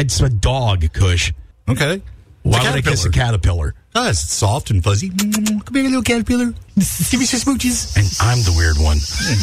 It's a dog, Kush. Okay. Why would I kiss a caterpillar? Oh, it's soft and fuzzy. Come here, little caterpillar. Give me some smooches. And I'm the weird one.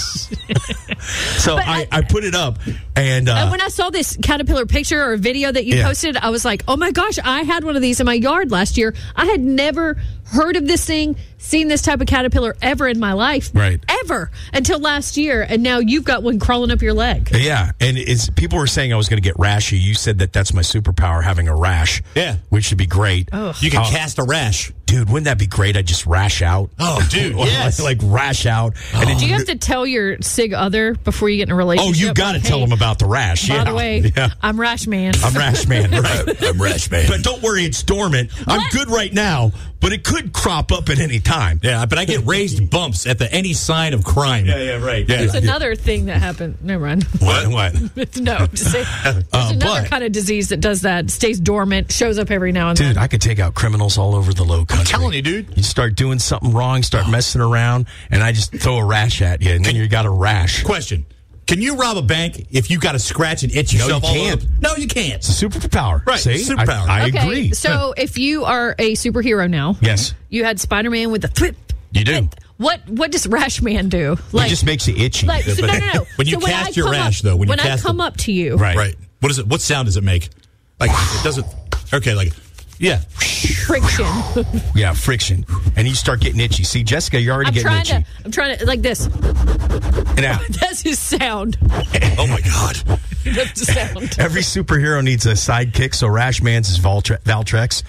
So I put it up, and when I saw this caterpillar picture or video that you posted, I was like, oh my gosh, I had one of these in my yard last year. I had never heard of this thing, seen this type of caterpillar ever in my life. Right. Ever. Until last year. And now you've got one crawling up your leg. Yeah. And people were saying I was going to get rashy. You said that's my superpower, having a rash. Yeah. Which should be great. Ugh. You can cast a rash. Dude, wouldn't that be great? I'd just rash out. Oh, dude, yes. like rash out. And then Do you have to tell your sig other before you get in a relationship? Oh, you got to tell them about the rash. By the way, I'm Rash Man. I'm Rash Man. Right. I'm Rash Man. But don't worry, it's dormant. I'm good right now, but it could crop up at any time. Yeah, but I get raised bumps at any sign of crime. Yeah, right. Yeah. There's another thing that happened. Never mind. What? No, just say, there's another kind of disease that does that. Stays dormant, shows up every now and then. Dude, I could take out criminals all over the low country. I'm telling you, dude. You start doing something wrong, start messing around, and I just throw a rash at you, and then you got a rash. Question. Can you rob a bank if you got to scratch and itch yourself all over? No, you can't. It's a superpower. Right, See? superpower. I Okay, agree. so if you are a superhero now, Yes. you had Spider-Man with the thwip. You do. What does Rash Man do? It just makes you itchy. no. When you So cast I your come rash, up- though, when I come up to you, Right. What is it? What sound does it make? Like, it doesn't. Okay, like, yeah. friction. Yeah, friction. And you start getting itchy. See, Jessica, you're already I'm getting itchy. trying to, like this. Now, That's his sound. Oh, my God. That's the sound. every superhero needs a sidekick, so Rash Man's is Valtrex.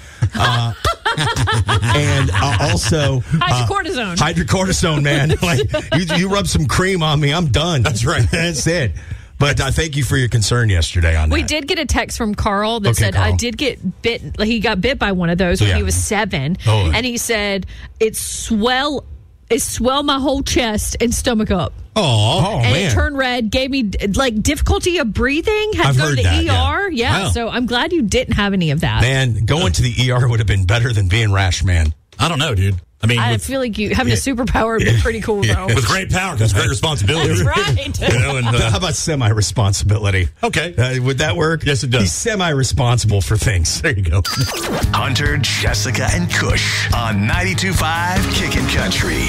And also... Hydrocortisone. Hydrocortisone, man. Like, you rub some cream on me, I'm done. That's right. That's it. But thank you for your concern yesterday on that. We did get a text from Carl that said, Carl. I did get bit. He got bit by one of those when he was 7. Oh. And he said, it swell my whole chest and stomach up. Oh, And man. it turned red, gave me difficulty of breathing, had I've to go heard to the that, ER. yeah. Wow. So I'm glad you didn't have any of that. Man, going to the ER would have been better than being Rash Man. I don't know, dude. I mean, I feel like having a superpower would be pretty cool, though. with great power comes great responsibility. That's right. You know, and, How about semi-responsibility? Okay. Would that work? Yes, it does. He's semi-responsible for things. there you go. Hunter, Jessica, and Kush on 92.5 Kickin' Country.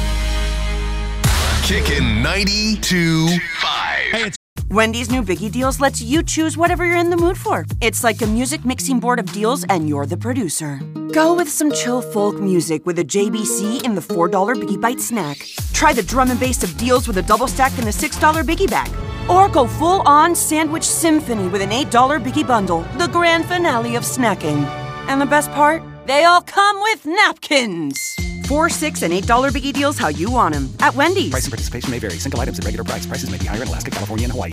Kickin' 92.5. Hey, Wendy's new Biggie Deals lets you choose whatever you're in the mood for. It's like a music mixing board of deals, and you're the producer. Go with some chill folk music with a JBC in the $4 Biggie Bite snack. Try the drum and bass of deals with a double stack in the $6 Biggie Bag. Or go full-on sandwich symphony with an $8 Biggie Bundle, the grand finale of snacking. And the best part? They all come with napkins. $4, $6, and $8 Biggie Deals how you want them at Wendy's. Price and participation may vary. Single items at regular price. Prices may be higher in Alaska, California, and Hawaii.